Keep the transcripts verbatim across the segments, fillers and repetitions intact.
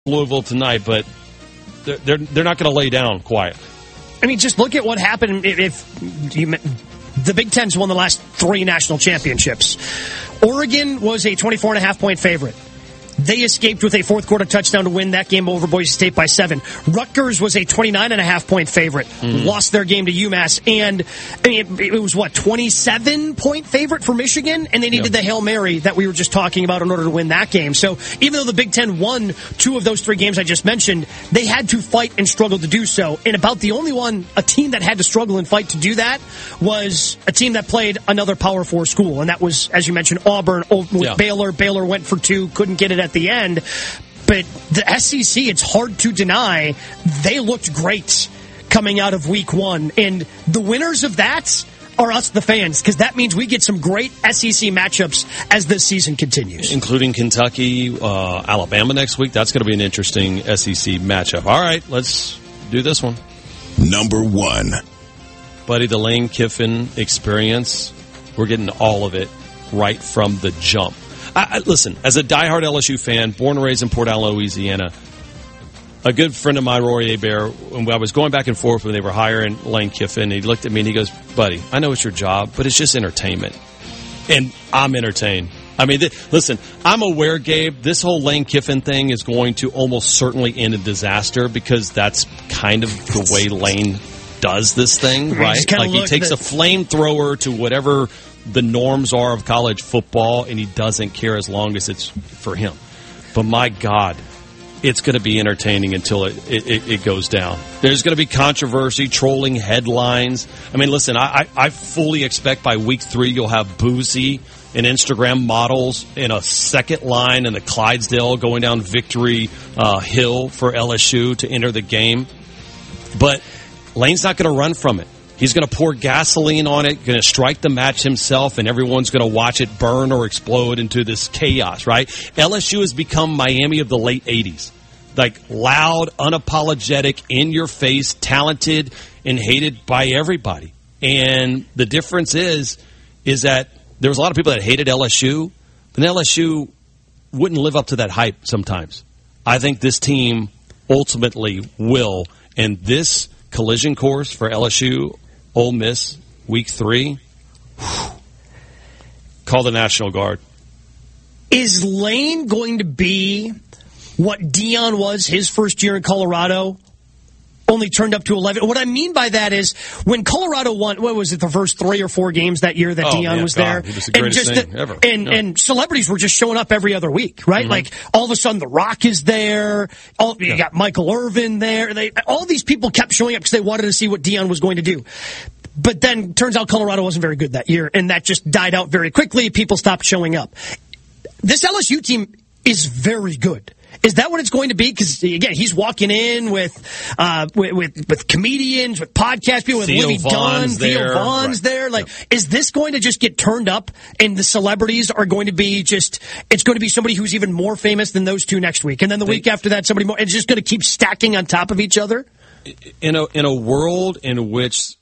Louisville tonight, but they're they're, they're not going to lay down quietly. I mean, just look at what happened if, if you, the Big Ten's won the last three national championships. Oregon was a twenty-four and a half point favorite. They escaped with a fourth quarter touchdown to win that game over Boise State by seven. Rutgers was a twenty-nine and a half point favorite, mm. lost their game to UMass, and I mean, it, it was what, twenty-seven point favorite for Michigan, and they needed yeah. the Hail Mary that we were just talking about in order to win that game. So even though the Big Ten won two of those three games I just mentioned, they had to fight and struggle to do so. And about the only one, a team that had to struggle and fight to do that, was a team that played another Power Four school, and that was, as you mentioned, Auburn, yeah. Baylor. Baylor went for two, couldn't get it at the end. But the S E C, it's hard to deny, they looked great coming out of week one. And the winners of that are us, the fans, because that means we get some great S E C matchups as this season continues. Including Kentucky, uh, Alabama next week. That's going to be an interesting S E C matchup. All right, let's do this one. Number one. Buddy, the Lane Kiffin experience, we're getting all of it right from the jump. I, I, listen, as a diehard L S U fan, born and raised in Port Allen, Louisiana, a good friend of mine, Rory Hebert, when I was going back and forth when they were hiring Lane Kiffin, he looked at me and he goes, buddy, I know it's your job, but it's just entertainment. And I'm entertained. I mean, th- listen, I'm aware, Gabe, this whole Lane Kiffin thing is going to almost certainly end in disaster because that's kind of the way Lane does this thing, right? Like he takes a flamethrower to whatever the norms are of college football, and he doesn't care as long as it's for him. But my God, it's going to be entertaining until it, it, it goes down. There's going to be controversy, trolling headlines. I mean, listen, I, I fully expect by week three you'll have Boozy and Instagram models in a second line in the Clydesdale going down Victory uh, Hill for L S U to enter the game. But Lane's not going to run from it. He's going to pour gasoline on it, going to strike the match himself, and everyone's going to watch it burn or explode into this chaos, right? L S U has become Miami of the late eighties. Like loud, unapologetic, in-your-face, talented, and hated by everybody. And the difference is, is that there was a lot of people that hated L S U, but L S U wouldn't live up to that hype sometimes. I think this team ultimately will, and this collision course for L S U, Ole Miss, week three, whew, call the National Guard. Is Lane going to be what Deion was his first year in Colorado, only turned up to eleven? What I mean by that is when Colorado won, what was it, the first three or four games that year that oh, Deion man, was God, there? It was the greatest and just thing the, ever. And, yeah. and celebrities were just showing up every other week, right? Mm-hmm. Like, all of a sudden, The Rock is there. All, you yeah. got Michael Irvin there. They, all these people kept showing up because they wanted to see what Deion was going to do. But then, turns out Colorado wasn't very good that year, and that just died out very quickly. People stopped showing up. This L S U team is very good. Is that what it's going to be? Because, again, he's walking in with, uh, with, with, with comedians, with podcast people, with Theo Livy Dunn, Theo Vaughn's right. there. Like, yep. Is this going to just get turned up and the celebrities are going to be just, it's going to be somebody who's even more famous than those two next week. And then the they, week after that, somebody more. It's just going to keep stacking on top of each other? In a, in a world in which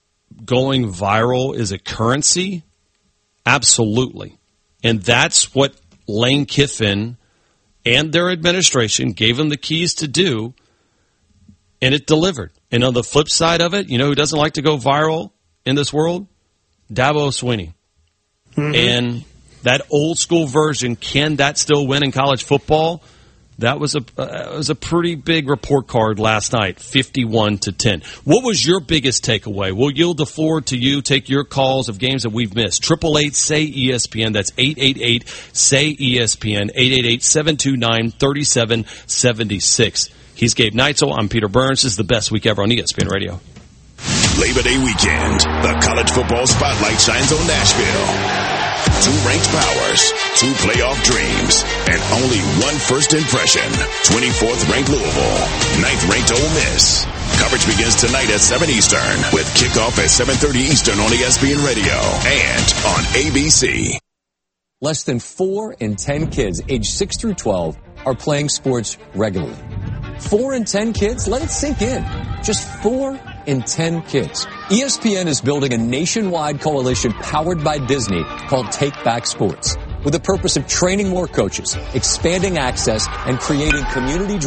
going viral is a currency, absolutely. And that's what Lane Kiffin and their administration gave them the keys to do, and it delivered. And on the flip side of it, you know who doesn't like to go viral in this world? Dabo Swinney. Mm-hmm. And that old school version, can that still win in college football? That was a uh, was a pretty big report card last night, fifty-one to ten. What was your biggest takeaway? We'll yield the floor to you. Take your calls of games that we've missed. Triple eight say E S P N. That's eight eight eight say E S P N. Eight eight eight seven two nine three seven seven six. He's Gabe Neitzel. I'm Peter Burns. This is the best week ever on E S P N Radio. Labor Day weekend, the college football spotlight shines on Nashville. Two ranked powers, two playoff dreams, and only one first impression. twenty-fourth ranked Louisville, ninth ranked Ole Miss. Coverage begins tonight at seven Eastern with kickoff at seven thirty Eastern on E S P N Radio and on A B C. Less than four in ten kids aged six through twelve are playing sports regularly. Four in ten kids? Let it sink in. Just four in ten kids. E S P N is building a nationwide coalition powered by Disney called Take Back Sports, with the purpose of training more coaches, expanding access, and creating community